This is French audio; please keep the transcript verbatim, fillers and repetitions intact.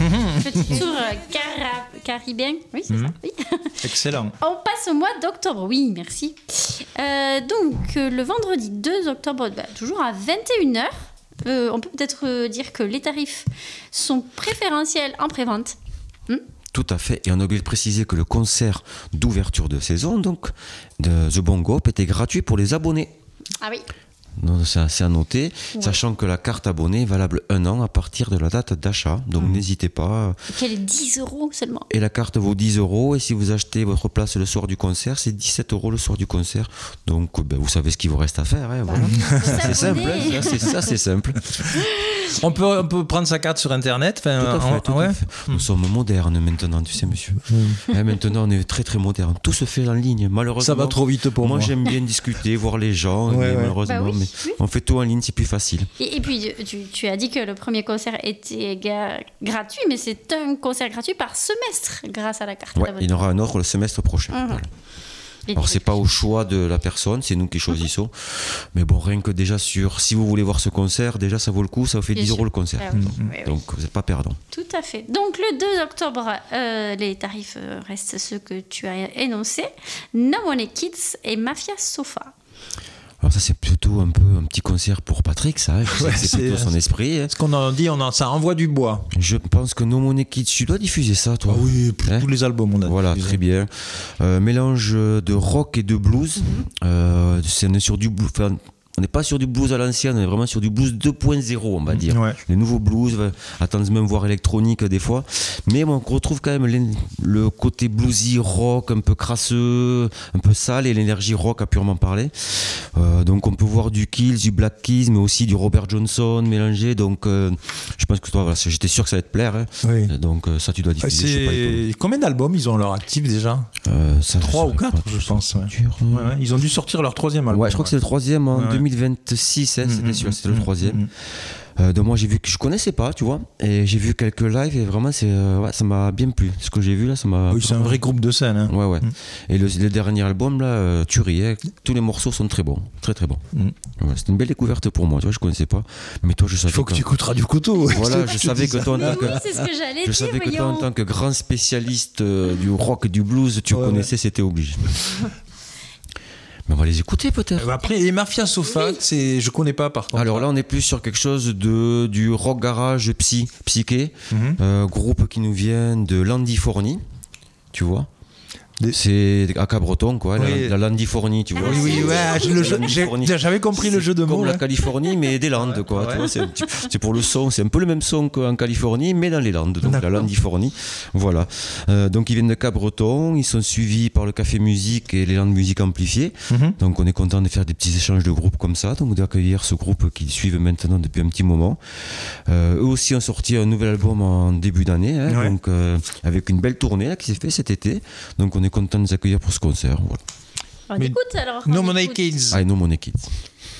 Petit tour euh, cara- caribéen. Oui, c'est Mhm. ça. Oui. Excellent. On passe au mois d'octobre. Oui, merci. Euh, donc, euh, le vendredi deux octobre, bah, toujours à vingt et une heures, euh, on peut peut-être euh, dire que les tarifs sont préférentiels en prévente. Hmm Tout à fait. Et on a oublié de préciser que le concert d'ouverture de saison, donc, de The Bongo Hop, était gratuit pour les abonnés. Ah oui. Donc, c'est assez à noter, Ouais. sachant que la carte abonnée est valable un an à partir de la date d'achat. Donc Mmh. n'hésitez pas. Quel est dix euros seulement. Et la carte vaut dix euros. Et si vous achetez votre place le soir du concert, c'est dix-sept euros le soir du concert. Donc ben, vous savez ce qu'il vous reste à faire. Hein, voilà. C'est simple. Hein, ça, c'est, ça, c'est simple. On peut, on peut prendre sa carte sur Internet. Tout à fait, en- tout à ouais. fait. Nous sommes modernes maintenant, tu sais, monsieur. Hein, maintenant, on est très très moderne. Tout se fait en ligne, malheureusement. Ça va trop vite pour moi. Moi, j'aime bien discuter, voir les gens, Ouais, mais ouais. malheureusement, Bah oui, mais oui. on fait tout en ligne, c'est plus facile. Et, et puis, tu, tu as dit que le premier concert était ga- gratuit, mais c'est un concert gratuit par semestre grâce à la carte Ouais, d'abonnement. il y en aura un autre le semestre prochain. Mhm. Voilà. Et Alors, du c'est coup, pas au choix de la personne, c'est nous qui choisissons. Mais bon, rien que déjà sur, si vous voulez voir ce concert, déjà ça vaut le coup, ça vous fait Bien dix sûr. euros le concert. Ah oui, oui, oui. Donc, vous n'êtes pas perdant. Tout à fait. Donc le deux octobre, euh, les tarifs euh, restent ceux que tu as énoncés. No Money Kids et Mafia Sofa. Alors, ça, c'est plutôt un peu un petit concert pour Patrick, ça. Je sais Ouais, que c'est c'est- plutôt son esprit. hein. Ce qu'on en dit, on en, ça envoie du bois. Je pense que No Money Kids, tu dois diffuser ça, toi. Ah oui, plus- Hein tous les albums, on a Voilà, diffusé. très bien. Euh, mélange de rock et de blues. Euh, c'est, on est sur du blues. Enfin, on n'est pas sur du blues à l'ancienne, on est vraiment sur du blues deux point zéro, on va dire. Ouais. Les nouveaux blues, euh, à tendance même voire électronique des fois. Mais bon, on retrouve quand même les- le côté bluesy rock, un peu crasseux, un peu sale, et l'énergie rock à purement parler. Euh, donc on peut voir du Kills, du Black Keys, mais aussi du Robert Johnson mélangé. Donc euh, je pense que toi, voilà, j'étais sûr que ça allait te plaire. hein. Oui. Donc euh, ça, tu dois diffuser. je suis pas étonné. C'est... Combien d'albums ils ont à leur actif déjà Euh, ça, Trois je ou saurais quatre, pas, je pense. Ouais. dur. Ouais, ouais. Ils ont dû sortir leur troisième album. Ouais, je crois que c'est le troisième en Ouais, ouais. deux mille vingt-six, hein, c'était Mm, sûr, mm, c'était le mm, troisième. mm. Euh, donc moi j'ai vu que je connaissais pas, tu vois, et j'ai vu quelques lives et vraiment c'est, euh, ouais, ça m'a bien plu. Ce que j'ai vu là, ça m'a. Oui, c'est un vrai groupe de scène. Hein. Ouais, ouais. Mm. Et le, le dernier album là, euh, Tuerie, hein, tous les morceaux sont très bons, très très bons. Mm. Ouais, c'était une belle découverte pour moi, tu vois, je connaissais pas, mais toi je savais. Il faut que que- tu écoutes Radio Couteau. Voilà, je te savais dis que ça. toi en Mais tant que. oui, c'est ce que j'allais Je dire, savais que toi, en voyons. tant que grand spécialiste euh, du rock et du blues, tu Ouais, connaissais, c'était obligé. Mais on va les écouter peut-être. Euh, Après, les Mafia Sofa, Oui. c'est... je connais pas par contre. Alors là, on est plus sur quelque chose de du rock garage psy, psyché, Mhm. euh, groupe qui nous vient de Landifornie, tu vois. Des- C'est à Cabreton, quoi, Oui. la, la Landifornie, tu vois. Oui, oui, ouais, je- le jeu- j'ai- Landifornie. j'avais compris le jeu de C'est mots. comme la là. Californie, mais des Landes, quoi. ouais. Tu vois, c'est, un petit- c'est pour le son, c'est un peu le même son qu'en Californie, mais dans les Landes. Donc D'accord. la Landifornie, voilà. Euh, donc ils viennent de Cabreton, ils sont suivis par le Café Musique et les Landes Musique Amplifiées. Mhm. Donc on est content de faire des petits échanges de groupes comme ça, donc d'accueillir ce groupe qu'ils suivent maintenant depuis un petit moment. Euh, eux aussi ont sorti un nouvel album en début d'année, hein, Ouais. donc euh, avec une belle tournée là, qui s'est faite cet été. Donc on est content de les accueillir pour ce concert. Voilà. On Mais écoute alors. No on Money écoute. Kids. Ah, et No Money Kids.